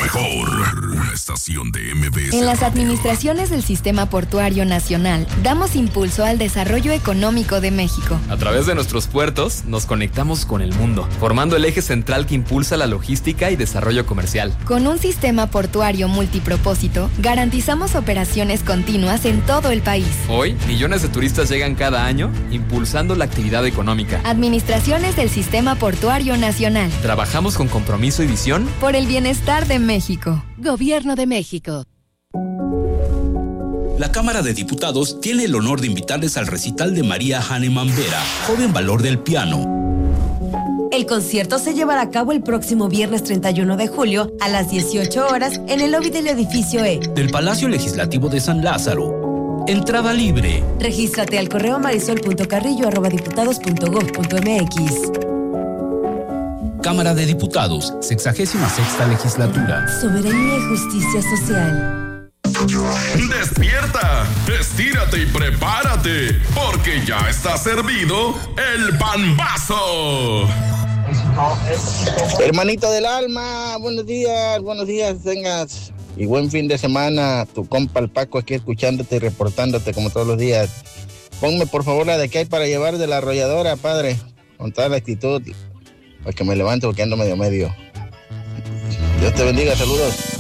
mejor, una estación de MBS. En las Radio. administraciones del Sistema Portuario Nacional, damos impulso al desarrollo económico de México. A través de nuestros puertos, nos conectamos con el mundo, formando el eje central que impulsa la logística y desarrollo comercial. Con un sistema portuario multipropósito, garantizamos operaciones continuas en todo el país. Hoy, millones de turistas llegan cada año, impulsando la actividad económica. Administraciones del Sistema Portuario Nacional. Trabajamos con compromiso y visión por el bienestar de México. Gobierno de México. La Cámara de Diputados tiene el honor de invitarles al recital de María Hahnemann Vera, joven valor del piano. El concierto se llevará a cabo el próximo viernes 31 de julio a las 18 horas en el lobby del edificio E del Palacio Legislativo de San Lázaro. Entrada libre. Regístrate al correo marisol.carrillo@diputados.gov.mx. Cámara de Diputados, 66ª legislatura. Soberanía y justicia social. ¡Despierta! Estírate y prepárate, porque ya está servido el pambazo. Hermanito del alma, buenos días, tengas y buen fin de semana. Tu compa el Paco aquí escuchándote y reportándote como todos los días. Ponme por favor la de que hay para llevar de la arrolladora, padre, con toda la actitud, para que me levante porque ando medio. Dios te bendiga, saludos.